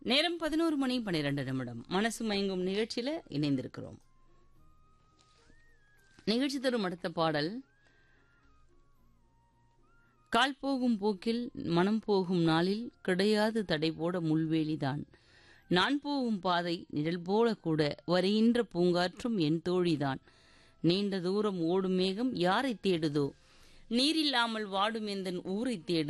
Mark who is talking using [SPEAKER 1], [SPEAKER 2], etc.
[SPEAKER 1] நேரம் 11:12 மனசு மயங்கும் நிகழ்ச்சியில இணைந்திருக்கிறோம். நிகழ்ச்சி தரும் அடுத்த பாடல், கால் போகும் போக்கில் மனம் போகும் நாளில் கிடையாது தடை போட முள்வேலிதான். நான் போகும் பாதை நிழல் போல கூட வருகின்ற பூங்காற்றும் என் தோழிதான். நீண்ட தூரம் ஓடும் மேகம் யாரை தேடுதோ, நீரில்லாமல் வாடும் எந்தன் ஊரை தேடு.